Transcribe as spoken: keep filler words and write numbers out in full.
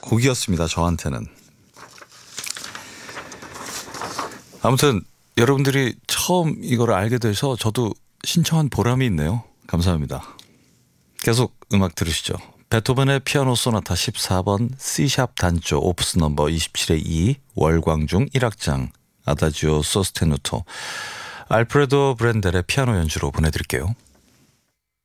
곡이었습니다. 저한테는. 아무튼 여러분들이 처음 이걸 알게 돼서 저도 신청한 보람이 있네요. 감사합니다. 계속 음악 들으시죠. 베토벤의 피아노 소나타 십사 번 C샵 단조 오프스 넘버 이십칠의 이 월광중 일 악장 아다지오 소스테누토 알프레도 브렌델의 피아노 연주로 보내드릴게요.